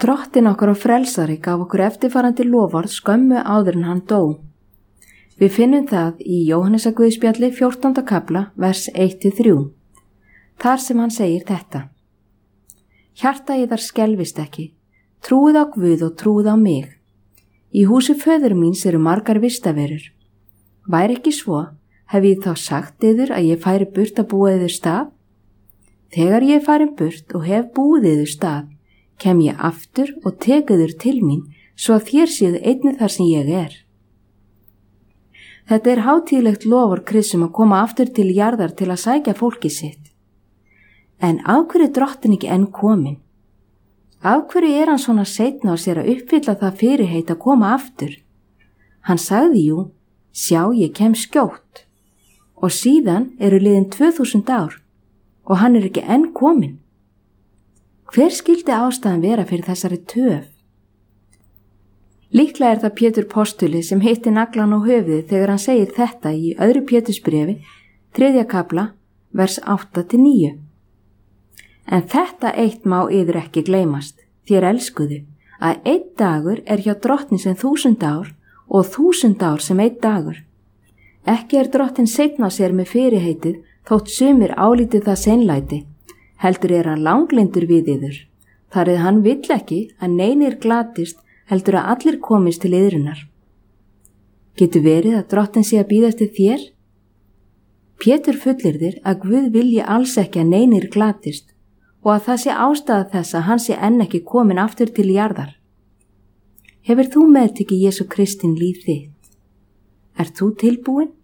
Drottinn okkar og frelsari gaf okkur eftirfarandi loforð skömmu áður en hann dó. Við finnum það í Jóhannesarguðspjalli 14. kafla, vers 1-3. Þar sem hann segir þetta: Hjarta yðar skelfist ekki, trúið á Guð og trúið á mig. Í húsi föður míns eru margar vistaverur. Væri ekki svo, hef ég þá sagt yður að ég færi burt að búa yður stað? Þegar ég er farin burt og hef búið yður stað, kem ég aftur og tek yður til mín, svo að þér séu einnig þar sem ég er. Þetta er hátíðlegt loforð Kristum að koma aftur til jarðar til að sækja fólkið sitt. En af hverju er Drottinn ekki enn kominn? Af hverju er hann svona seinn á sér að uppfylla það fyrirheit að koma aftur? Hann sagði jú, sjá ég kem skjótt. Og síðan eru liðin 2000 ár og hann er ekki enn kominn. Hver skildi ástæðan vera fyrir þessari töf? Líklega er það Pétur postuli sem hitti naglan á höfuðið þegar hann segir þetta í 2. Pétursbrefi, 3. kafla, vers 8-9. En þetta eitt má yður ekki gleymast, þér elskuðu, að 1 dagur er hjá Drottni sem 1000 ár og 1000 ár sem 1 dagur. Ekki er Drottinn seinna sér með fyrirheitið þótt sumir álítið það seinlæti, heldur er hann langlyndur við yður. Þar eða hann vill ekki að neinir glatist, heldur að allir komist til yðrunar. Getur verið að Drottinn sé að bíða eftir þér? Pétur fullyrðir að Guð vilji alls ekki að neinir glatist og að það sé ástæða þess að hann sé enn ekki komin aftur til jarðar. Hefur þú meðtekið Jesú Kristinn líf þitt? Ert þú tilbúin?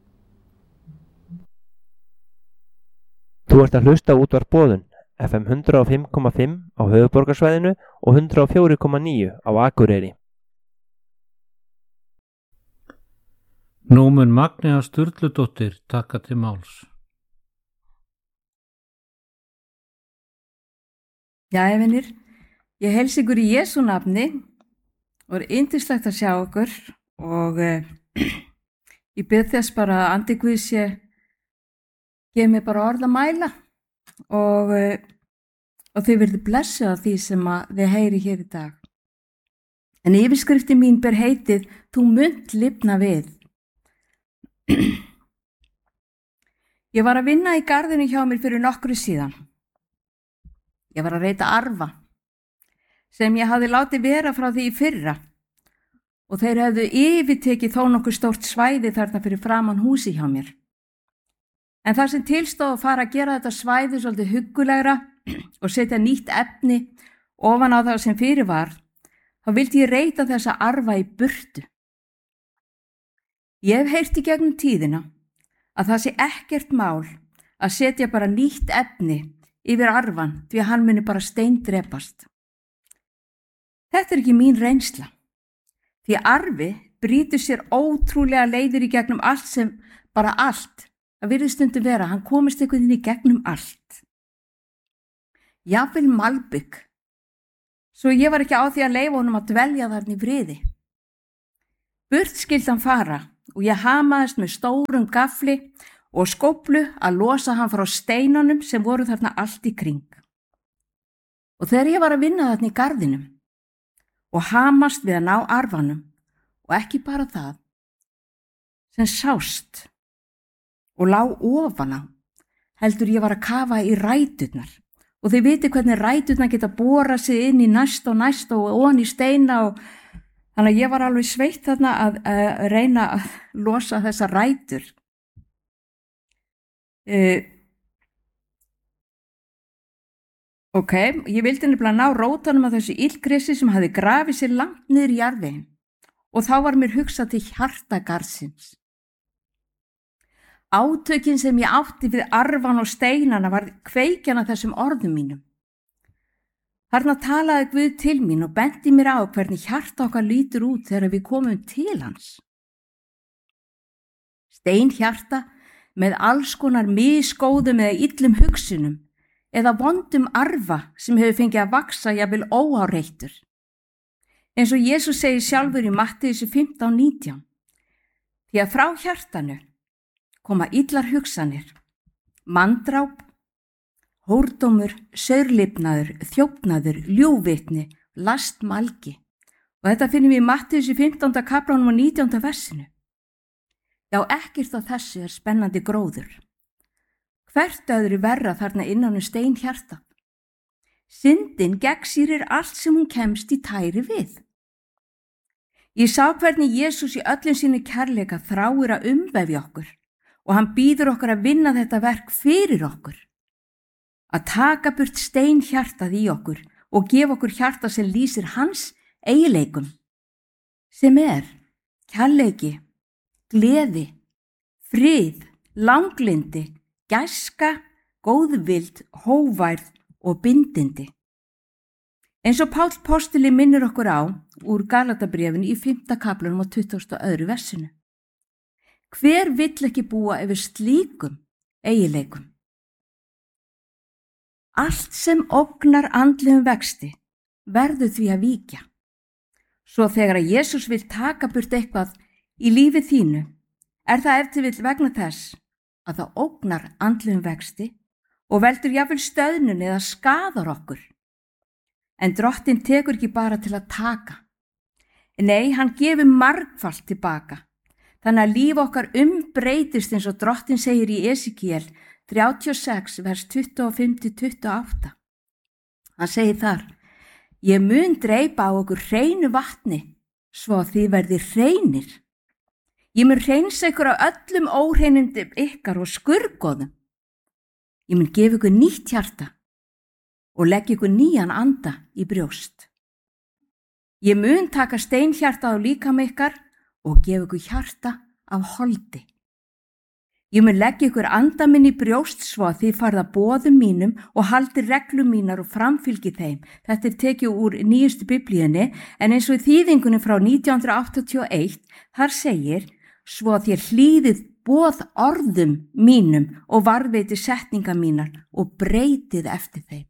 Þú ert að hlusta á útvarp Boðun, FM 105,5 á höfuðborgarsvæðinu og 104,9 á Akureyri. Nú mun Magnea Sturludóttir taka til máls. Jæja, vinir, ég heilsa ykkur í Jesú nafni og er yndislegt að sjá ykkur og ég bið þess bara að andi Guð sé gef mér bara orð að mæla og þið verðið blessuð af því sem að þið heyri hér í dag. En yfirskriftin mín ber heitið Þú munt lifna við. Ég var að vinna í garðinu hjá mér fyrir nokkru síðan. Ég var að reyta arfa sem ég hafði látið vera frá því í fyrra og þeir hefðu yfirtekið þó nokkuð stórt svæði þarna fyrir framan húsi hjá mér. En þar sem tilstóð að fara að gera þetta svæði svolítið huggulegra og setja nýtt efni ofan á það sem fyrir var, þá vildi ég reyta þessa arfa í burtu. Ég hef heyrt í gegnum tíðina að það sé ekkert mál að setja bara nýtt efni yfir arfan því að hann muni bara steindrepast. Þetta er ekki mín reynsla, því að arfi brýtur sér ótrúlega leiðir í gegnum allt sem bara allt. Það virðist stundum vera, hann komist einhvern veginn í gegnum allt. Jafnvel malbygg, svo ég var ekki á því að leyfa honum að dvelja þarna í friði. Burt skyldi hann fara og ég hamaðist með stórum gafli og skóflu að losa hann frá steinunum sem voru þarna allt í kring. Og þegar ég var að vinna þarna í garðinum og hamast við að ná arfanum og ekki bara það sem sást og lá ofan á, heldur ég var að kafa í ræturnar og þið viti hvernig ræturnar geta borað sig inn í næst og ón í steina og þannig að ég var alveg sveitt þarna að reyna að losa þessa rætur. Ok, ég vildi nefnilega ná rótanum af þessu illgresi sem hafði grafið sér langt niður í jarðveginn og þá var mér hugsað til hjartagarðsins. Átökin sem ég átti við arfan og steinana var kveikjan af þessum orðum mínum. Þarna talaði Guð til mín og benti mér á hvernig hjarta okkar lítur út þegar við komum til hans. Steinhjarta með alls konar misgóðum eða illum hugsunum eða vondum arfa sem hefur fengið að vaksa jafnvel óáreittur. Eins og Jesús segir sjálfur í Mattheus 15:19, því að frá hjartanu koma illar hugsanir, manndráp, hórdómur, saurlifnaður, þjófnaður, ljúgvitni last malgi. Og þetta finnum við í Mattheus í 15. kaplanum og 19. versinu. Já, ekkert á þessu spennandi gróður. Hvert öðru verra þarna innan steinhjarta. Syndin gegnsýrir allt sem hún kemst í tæri við. Ég sá hvernig Jesús í öllum sínu kærleika þráir að umvefja okkur og hann býður okkur að vinna þetta verk fyrir okkur. Að taka burt steinhjartað í okkur og gefa okkur hjarta sem lýsir hans eiginleikum, sem kærleiki, gleði, frið, langlindi, gæska, góðvild, hóværð og bindindi. Eins og Páll postuli minnir okkur á úr Galatabréfinu í 5. kaplanum og 22. versinu. Hver vill ekki búa yfir slíkum eiginleikum? Allt sem ógnar andlegum vexti verður því að víkja. Svo þegar að Jesús vill taka burt eitthvað í lífi þínu, það ef til vill vegna þess að það ógnar andlegum vexti og veldur jafnvel stöðnun eða skadar okkur. En Drottinn tekur ekki bara til að taka. Nei, hann gefur margfalt tilbaka. Þannig að líf okkar umbreytist eins og Drottinn segir í Esekiel 36, vers 25-28. Hann segir þar: Ég mun dreipa á okkur hreinu vatni, svo að þið verðið hreinir. Ég mun hreinsa ykkur á öllum óhreinindum ykkar og skurgoðum. Ég mun gefa ykkur nýtt hjarta og leggja ykkur nýjan anda í brjóst. Ég mun taka steinhjarta á líkama ykkar og gefa ykkur hjarta af holdi. Ég mun leggja ykkur anda minn í brjóst svo að þið farið að boðum mínum og haldi reglum mínar og framfylgi þeim. Þetta tekið úr nýjustu biblíunni, en eins og í þýðingunni frá 1981, þar segir: Svo að þér hlýðið boð orðum mínum og varðveiti setninga mínar og breytið eftir þeim.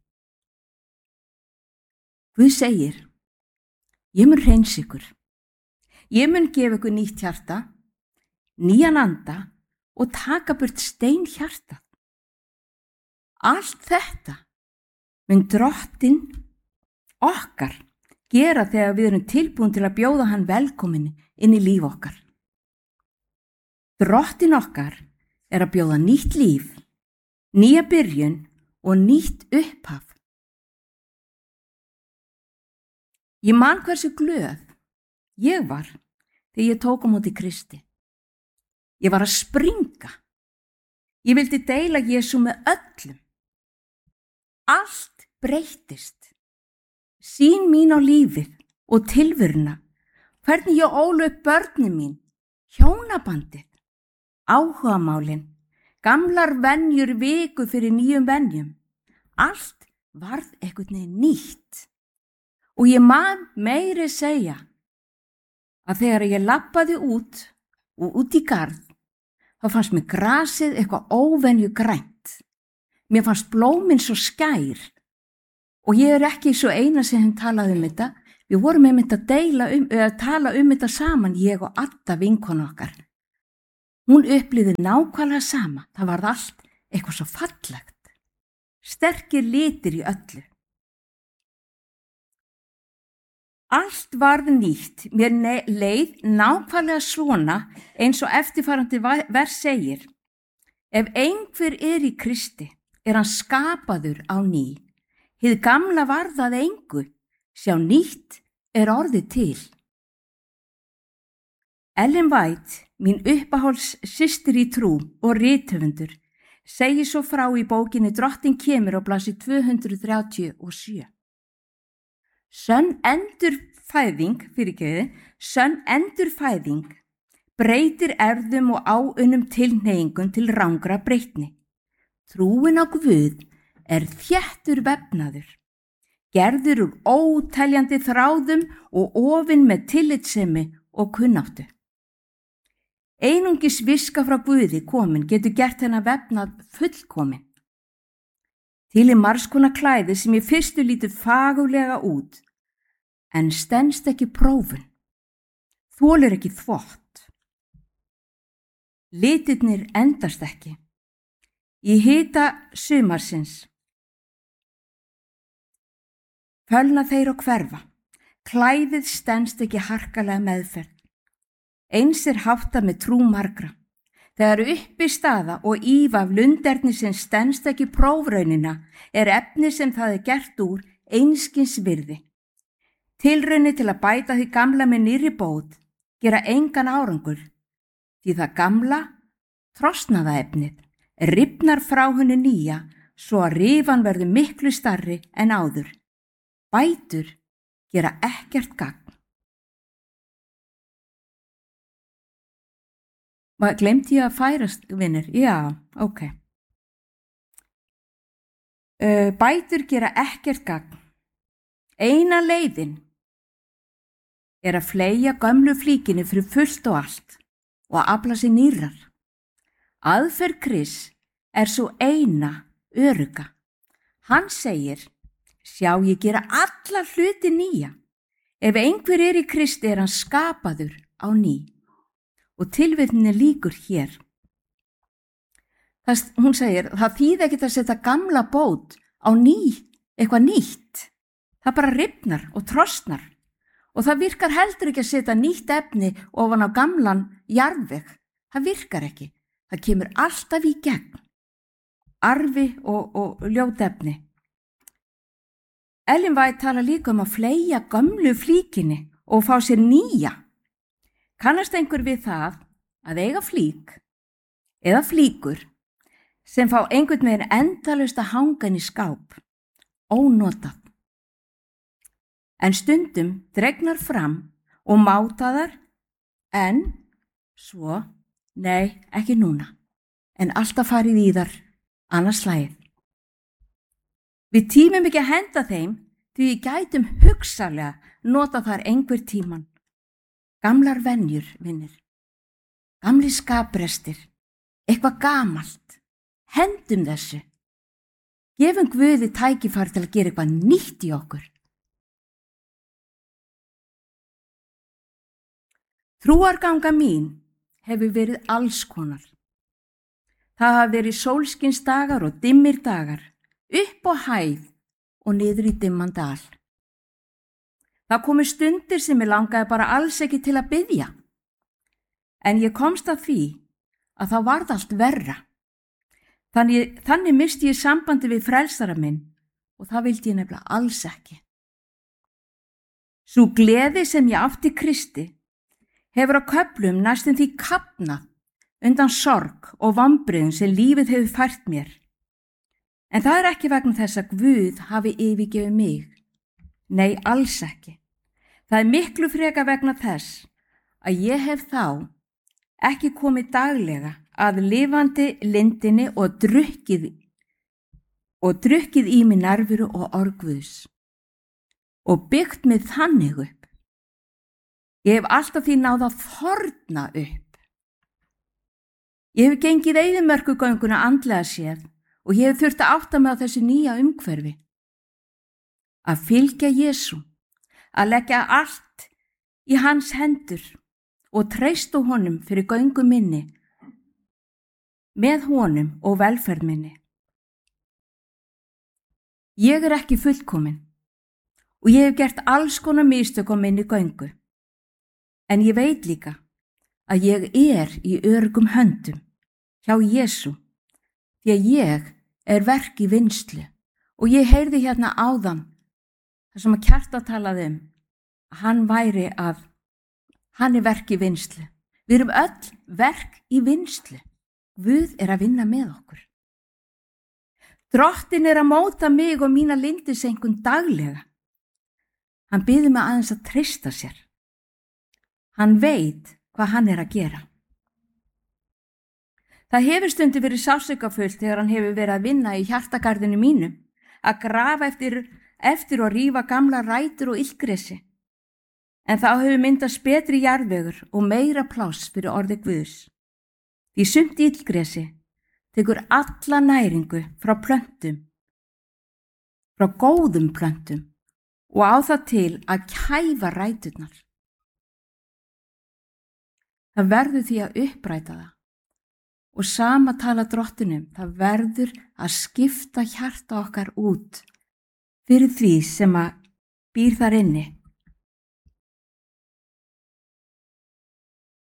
Guð segir: Ég mun hreinsa ykkur. Ég mun gefa ykkur nýtt hjarta, nýjan anda og taka burt steinhjartað. Allt þetta mun Drottinn okkar gera þegar við erum tilbúin til að bjóða hann velkomin inn í líf okkar. Drottinn okkar að bjóða nýtt líf, nýja byrjun og nýtt upphaf. Ég man hversu glöð ég var þegar ég tók á móti Kristi. Ég var að springa. Ég vildi deila Jesú með öllum. Allt breyttist. Sýn mín á lífið og tilveruna, hvernig ég ólu upp börnin mín, hjónabandið, áhugamálin, gamlar venjur viku fyrir nýjum venjum. Allt varð einhvern veginn nýtt. Og ég man meiri segja að þegar ég labbaði út og út í garð, þá fannst mér grasið eitthvað óvenju grænt. Mér fannst blómin svo skær. Og ég ekki svo eina sem talaði þetta. Við vorum einmitt að tala þetta saman, ég og Adda vinkona okkar. Hún upplifði nákvæmlega sama. Það varð allt eitthvað svo fallegt. Sterkir litir í öllu. Allt varð nýtt. Mér leið nákvæmlega svona eins og eftirfarandi vers segir: Ef einhver í Kristi, hann skapaður á ný. Hið gamla varð að engu, sjá nýtt orðið til. Ellen White, mín uppáhalds systir í trú og rithöfundur, segir svo frá í bókinni Drottinn kemur á blaðsíðu 237. Sönn endurfæðing breytir erfðum og áunnum tilhneigingum til rangra breytni. Trúin á Guð þéttur vefnaður, gerður úr óteljandi þráðum og ofinn með tillitssemi og kunnáttu. Einungis viska frá Guði komin getur gert hennar vefnað fullkomin. Til margs konar klæði sem í fyrstu lítur fagurlega út, en stenst ekki prófun, þolir ekki þvott. Litirnir endast ekki. Í hita sumarsins fölna þeir og hverfa. Klæðið stenst ekki harkalega meðferð. Eins háttað með trú margra. Þegar uppi staða og ífa af lunderni sem stenst ekki prófraunina efni sem það gert úr einskins virði. Tilraunir til að bæta því gamla með nýrri bót gera engan árangur, því það gamla, trosnaða efnið, rifnar frá henni nýja svo að rifan verður miklu starri en áður. Bætur gera ekkert gagn. Gleymdi ég að færast, vinir? Já, ok. Bætur gera ekkert gagn. Eina leiðin að fleygja gömlu flíkinni fyrir fullt og allt og að afla sér nýrrar. Aðferð Krists svo eina örugga. Hann segir, sjá ég gera alla hluti nýja. Ef einhver í Kristi hann skapaður á ný. Og tilvitninni lýkur hér. Hún segir, það þýðir ekkert að setja gamla bót á eitthvað nýtt. Það bara rifnar og trosnar. Og það virkar heldur ekki að setja nýtt efni ofan á gamlan jarðveg. Það virkar ekki. Það kemur alltaf í gegn. Arfi og ljót efni. Ellen White tala líka að fleygja gömlu flíkinni og fá sér nýja. Kannast einhver við það að eiga flík eða flíkur sem fá einhvern veginn endalaust að hanga inn í skáp, ónotað. En stundum dregnar fram og mátaðar en svo, nei, ekki núna, en alltaf farið í þar annars slagið. Við tímum ekki að henda þeim því við gætum hugsanlega nota þar einhver tíman. Gamlar venjur, vinir. Gamli skaprestir. Eitthvað gamalt. Hendum þessu. Gefum Guði tækifæri til að gera eitthvað nýtt í okkur. Trúarganga mín hefur verið alls konar. Það hafa verið sólskinsdagar og dimmir dagar, upp á hæð og niður í dimman dal. Það komu stundir sem ég langaði bara alls ekki til að biðja. En ég komst að því að það varð allt verra. Þannig misti ég sambandi við frelsara minn og það vildi ég nefnilega alls ekki. Sú gleði sem ég átti Kristi hefur á köflum næstum því kafnað undan sorg og vonbrigðum sem lífið hefur fært mér. En það ekki vegna þess að Guð hafi yfirgefið mig. Nei, alls ekki. Það miklu frekar vegna þess að ég hef þá ekki komið daglega að lifandi lindinni og drukkið í mig nærveru og orð Guðs og byggt mig þannig upp. Ég hef alltaf því náð að þorna upp. Ég hef gengið eyðimörkugönguna andlega séð og ég hef þurft að átta mig á þessu nýja umhverfi. Að fylgja Jesú, að leggja allt í hans hendur og treysta honum fyrir göngu minni, með honum og velferð minni. Ég ekki fullkomin og ég hef gert alls konar mistök á minni göngu, en ég veit líka að ég í öruggum höndum hjá Jesú, því að ég verk í vinnslu og ég heyrði hérna áðan þar sem að Kjarta talaði að hann verk í vinnslu. Við erum öll verk í vinnslu. Guð að vinna með okkur. Drottinn að móta mig og mína lindisengun daglega. Hann biður mig aðeins að treysta sér. Hann veit hvað hann að gera. Það hefur stundum verið sársaukafullt þegar hann hefur verið að vinna í hjartagarðinu mínum, að grafa eftir og rífa gamla rætur og illgresi. En þá hefur myndast betri jarðvegur og meira pláss fyrir orði Guðs. Því sumt illgresi tekur alla næringu frá plöntum, frá góðum plöntum og á það til að kæfa ræturnar. Það verður því að uppræta það. Og sama tala Drottinum, það verður að skipta hjarta okkar út fyrir því sem að býr þar inni.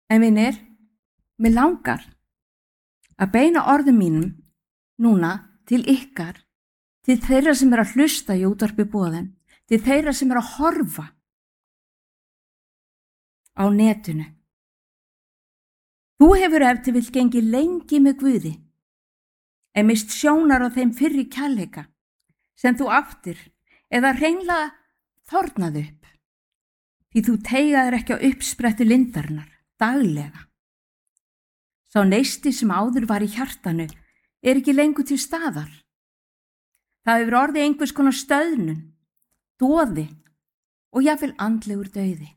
En vinir, mér langar að beina orðum mínum núna til ykkar, til þeirra sem að hlusta í útvarpi boðin, til þeirra sem að horfa á netinu. Þú hefur ef til vill gengið lengi með Guði, en mist sjónar á þeim fyrri kærleika sem þú áttir eða hreinlega þornað upp, því þú teygaðir ekki á uppsprettu lindarinnar daglega. Sá neisti sem áður var í hjartanu ekki lengur til staðar. Það hefur orðið einhvers konar stöðnun, doði og jafnvel andlegur dauði.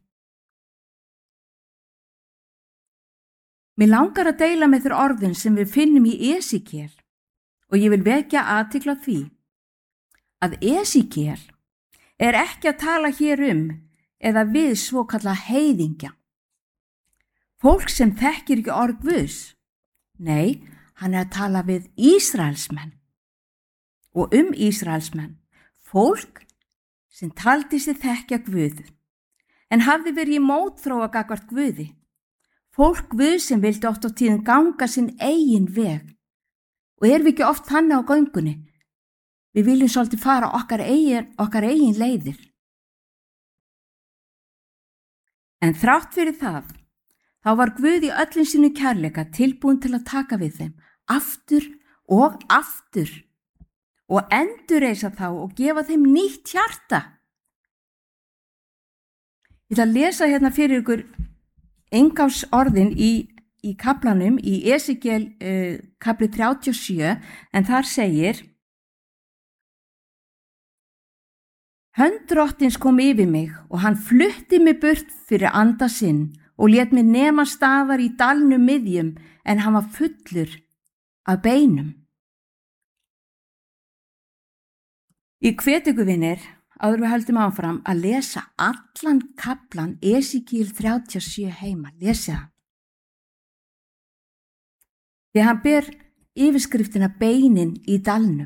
Mér langar að deila með þér orðin sem við finnum í Esekiel og ég vil vekja athygli á því að Esekiel ekki að tala hér eða við svokalla heiðingja. Fólk sem þekkir ekki orð Guðs. Nei, hann að tala við Ísraelsmenn. Og Ísraelsmenn, fólk sem taldi sig þekkja Guð, en hafði verið í mótþróa gagnvart Guði. Fólk Guð sem vildi oft á tíðum ganga sinn eigin veg. Og við ekki oft þannig á göngunni? Við viljum svolítið fara okkar eigin leiðir. En þrátt fyrir það, þá var Guð í öllum sínu kærleika tilbúin til að taka við þeim aftur og endurreisa þá og gefa þeim nýtt hjarta. Ég ætla að lesa hérna fyrir ykkur inngangsorðin í kaflanum í Esekiel kafli 37, en þar segir: Hönd Drottins kom yfir mig og hann flutti mig burt fyrir anda sinn og lét mig nema staðar í dalnum miðjum, en hann var fullur af beinum. Ég hvet ykkur vinir, áður við höldum áfram, að lesa allan kaflan Esekiel 37 heima, lesa það. Því hann ber yfirskriftina beinin í dalnum.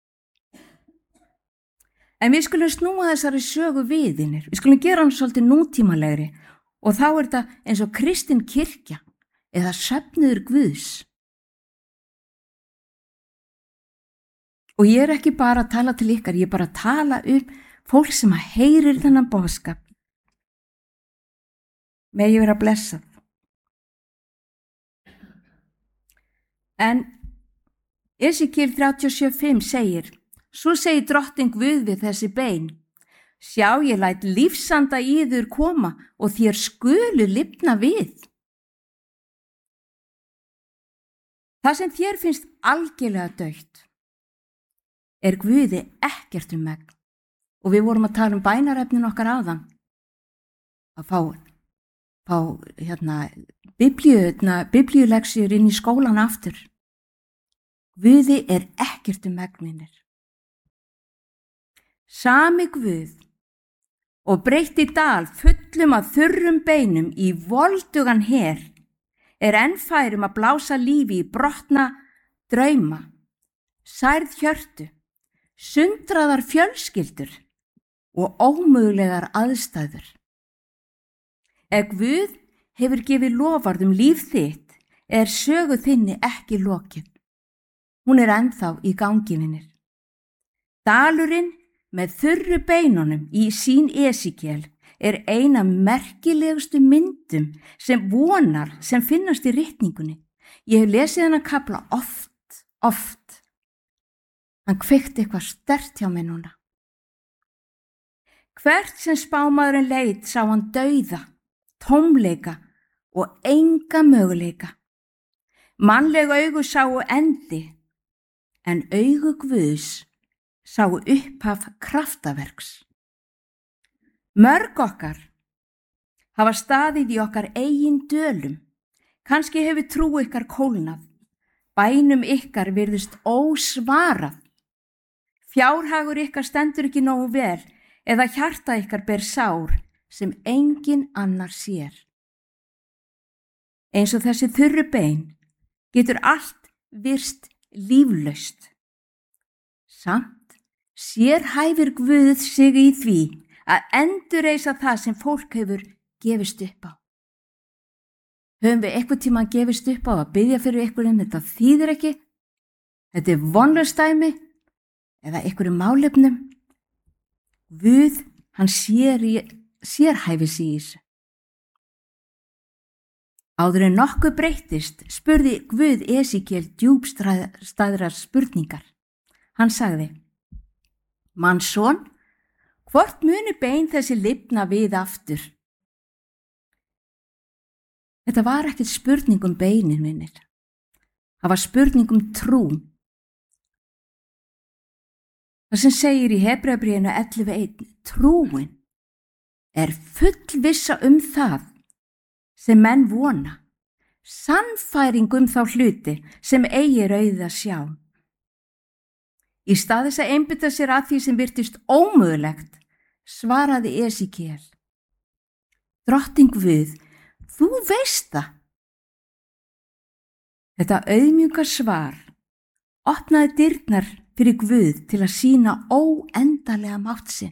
En við skulum snúa þessari sögu viðinir, við skulum gera hann svolítið nútímalegri og þá þetta eins og kristin kirkja eða söfnuður Guðs. Og ég ekki bara að tala til ykkar, ég bara að tala fólk sem að heyrir þennan boðskap. Megi vera blessað. En Esekiel 37:5 segir: Svo segir Drottinn Guð við þessi bein: Sjá, ég læt lífsanda í yður koma og þér skulu lifna við. Það sem þér finnst algjörlega dautt Guði ekkert megn. Og við vorum að tala bænarefnin okkar áðan. Að fá biblíuleksjur inn í skólan aftur. Guði ekkert megnvinir. Sami Guð og breytti dal fullum af þurrum beinum í voldugan her enn færum að blása lífi í brotna drauma, særð hjörtu, sundraðar fjölskyldur og ómögulegar aðstæður. Ef Guð hefur gefið loforð líf þitt, sögu þinni ekki lokið. Hún ennþá í gangi, vinir. Dalurinn með þurru beinunum í sín Esekiel eina merkilegustu myndum sem finnast í ritningunni. Ég hef lesið hennar kafla oft. Hann kveikti eitthvað sterkt hjá mig núna. Hvert sem spámaðurinn leit sá hann dauða, tómleika og enga möguleika. Mannleg augu sáu endi, en augu Guðs sáu upphaf kraftaverks. Mörg okkar hafa staðið í okkar eigin dölum. Kannski hefur trú ykkar kólnað. Bænum ykkar virðist ósvarað. Fjárhagur ykkar stendur ekki nógu vel eða hjarta ykkar ber sár sem engin annar sér. Eins og þessi þurru bein getur allt virst líflaust. Samt sérhæfir Guð sig í því að endurreisa það sem fólk hefur gefist upp á. Höfum við eitthvað tíma að gefist upp á að biðja fyrir einhverjum, þetta þýðir ekki, þetta vonlaust dæmi eða einhverjum málefnum. Guð, hann sérhæfir sig í þessu. Áður en nokkuð breyttist spurði Guð Esekiel djúpstæðrar spurningar. Hann sagði: Mannsson, hvort muni bein þessi lifna við aftur? Þetta var ekkert spurning um beinin, vinir. Það var spurning um trú. Það sem segir í Hebreabréfinu 11:1, trúin er fullvissa um það sem menn vona, sannfæring um þá hluti sem eigi auðið að sjá. Í stað þess að einbeita sér að því sem virtist ómögulegt, svaraði Esekiel: Drottinn Guð, þú veist það. Þetta auðmjúka svar opnaði dyrnar fyrir Guð til að sýna óendanlega mátt sinn.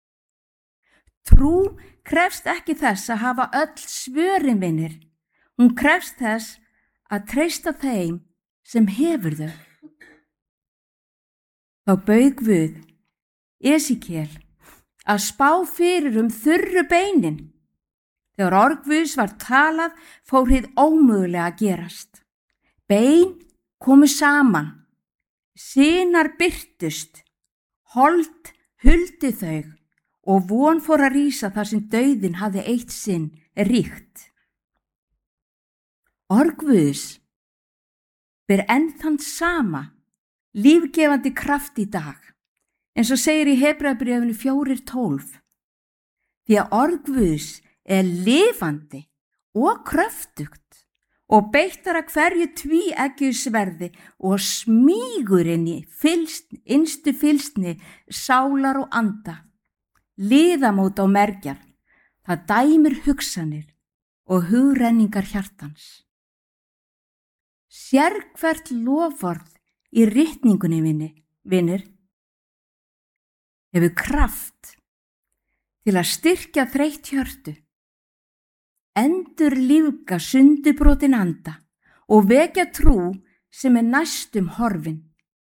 Trú krefst ekki þess að hafa öll svörin, vinir. Hún krefst þess að treysta þeim sem hefur þau. Þá bauð Guð Esekiel að spá fyrir þurru beinin. Þegar orð Guðs var talað, fór hið ómögulega að gerast. Bein komu saman, sinar birtust, hold huldi þau og von fór að rísa þar sem dauðinn hafði eitt sinn ríkt. Orð Guðs ber enn þann sama lífgefandi kraft í dag, eins og segir í Hebreabréfinu 4:12. Því að orð Guðs er lifandi og kröftugt og beittar að hverju tvíeggju sverði og smýgur inn í innstu fylsni sálar og anda, liðamót og mergjar. Það dæmir hugsanir og hugrenningar hjartans. Sérhvert loforð í ritningunni, vinir, hefur kraft til að styrkja þreytt hjörtu, endurlífga sundubrotin anda og vekja trú sem er næstum horfin.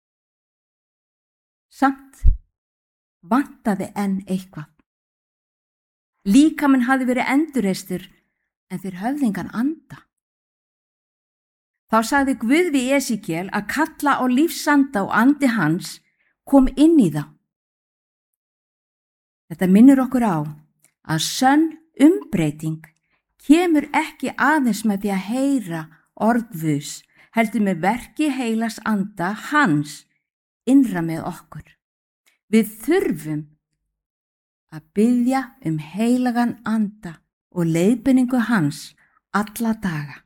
Samt vantaði enn eitthvað. Líkaminn hafði verið endurreistur en þeir höfðu engan anda. Þá sagði Guð við Esekiel að kalla á lífsanda og andi hans kom inn í þá. Þetta minnir okkur á að sönn umbreyting kemur ekki aðeins með því að heyra orð Guðs, heldur með verki heilags anda hans innra með okkur. Við þurfum að biðja heilagan anda og leiðbeiningu hans alla daga.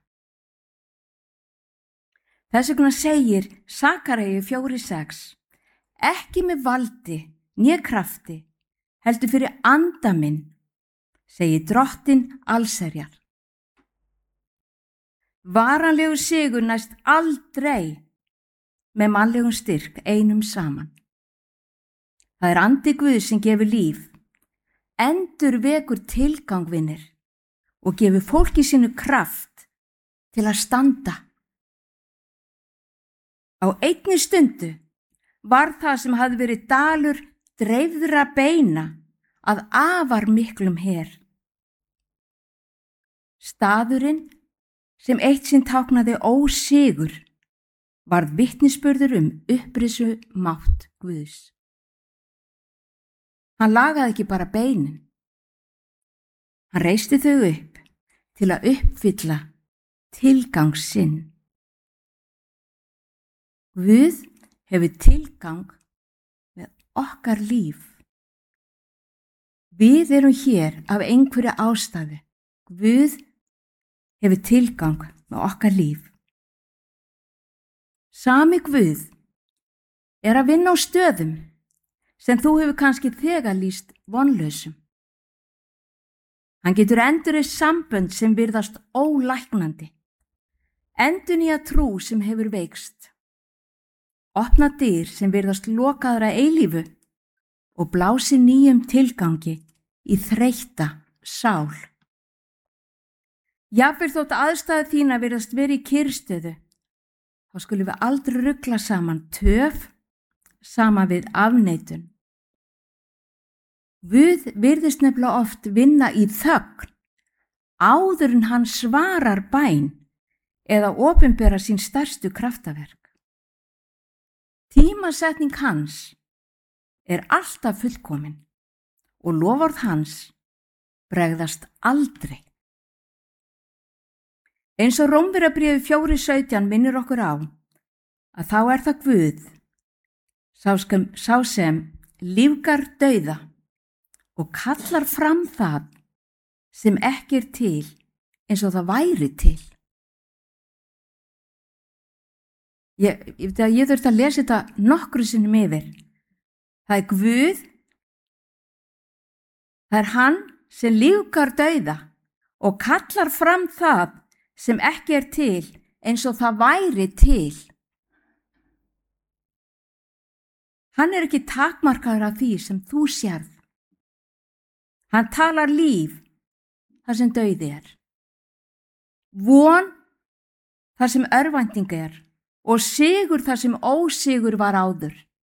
Þess vegna segir Sakaríu 4:6: Ekki með valdi né krafti, heldur fyrir anda minn, segir Drottinn allsherjar. Varanlegur sigur næst aldrei með mannlegum styrk einum saman. Það er andi Guð sem gefur líf, endur vekur tilgang, vinir, og gefur fólki sínu kraft til að standa. Á einni stundu var það sem hafði verið dalur dreifðra beina að afar miklum her. Staðurinn sem eitt sinn táknaði ósigur varð vitnisburður upprisu mátt Guðs. Hann lagaði ekki bara beinin. Hann reisti þau upp til að uppfylla tilgang sinn. Guð hefur tilgang með okkar líf. Við erum hér af einhverja ástæðu. Guð hefur tilgang með okkar líf. Sami Guð er að vinna á stöðum sem þú hefur kannski þegar lýst vonlausum. Hann getur endurreist sambönd sem virðast ólæknandi, endurnýja trú sem hefur veikst, opna dyr sem virðast lokaðra eilífu og blási nýjum tilgangi í þreytta sál. Jafnvel þótt aðstæður þína virðast verið í kyrrstöðu, þá skulum við aldrei rugla saman töf saman við afneitun. Guð virðist nefnilega oft vinna í þögn áður en hann svarar bæn eða opinbera sín stærstu kraftaverk. Tímasetning hans er alltaf fullkomin og loforð hans bregðast aldrei. Eins og Rómverjabréfið 4:17 minnir okkur á að þá er það Guð, sá sem lífgar dauða og kallar fram það sem ekki er til eins og það væri til. Ég þurfti að lesa þetta nokkru sinnum yfir. Það er Guð, það er hann sem lífgar dauða og kallar fram það sem ekki er til eins og það væri til. Hann er ekki takmarkaður af því sem þú sérð. Hann talar líf þar sem dauði er, von þar sem örvænting er og sigur þar sem ósigur var áður.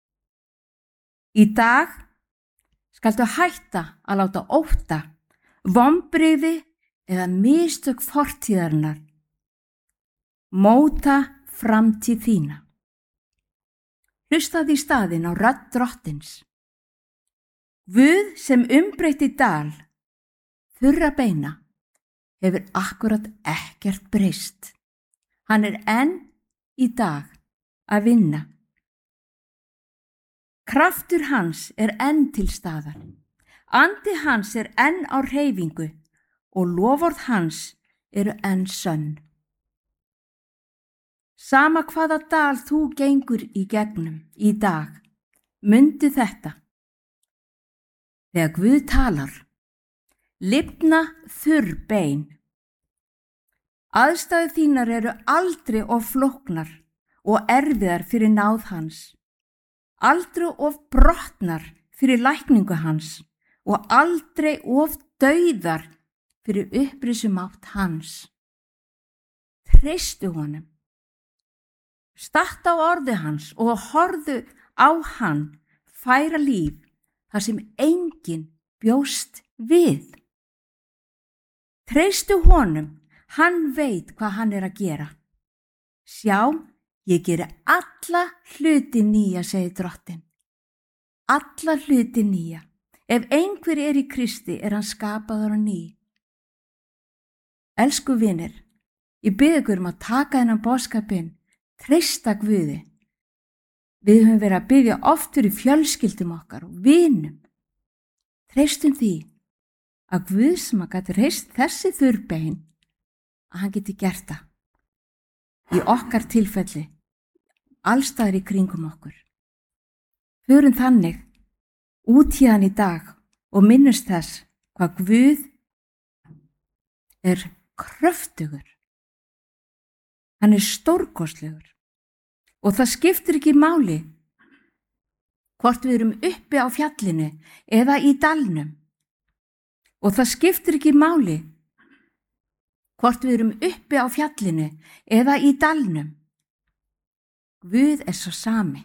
Í dag skaltu hætta að láta ótta, vonbrigði eða mistök fortíðarinnar móta framtíð þína. Hlustaðu í staðinn á rödd Drottins. Guð sem umbreytti dal þurra beina hefur akkurat ekkert breyst. Hann er enn í dag að vinna. Kraftur hans er enn til staðar. Andi hans er enn á hreyfingu og loforð hans eru enn sönn. Sama hvaða dal þú gengur í gegnum í dag, mundu þetta. Þegar Guð talar, lifna þurr bein. Aðstæður þínar eru aldrei of flóknar og erfiðar fyrir náð hans, aldrei of brotnar fyrir lækningu hans og aldrei of dauðar fyrir upprisumátt hans. Treystu honum. Statt á orði hans og horfðu á hann færa líf þar sem enginn bjóst við. Treystu honum, hann veit hvað hann er að gera. Sjá, ég geri alla hluti nýja, segir Drottinn. Alla hluti nýja. Ef einhver er í Kristi er hann skapaður á ný. Elsku vinir, ég bið ykkur að taka þennan boðskapinn, treysta Guði. Við höfum verið að biðja oft fyrir fjölskyldum okkar og vinum. Treystum því að Guð sem að gæti reist þessi þurrbein, að hann geti gert það. Í okkar tilfelli, allstaðar í kringum okkur. Förum þannig út hérna í dag og minnumst þess hvað Guð er kröftugur. Hann er stórkostlegur og það skiptir ekki máli hvort við erum uppi á fjallinu eða í dalnum. Og það skiptir ekki máli hvort við erum uppi á fjallinu eða í dalnum. Guð er svo sami.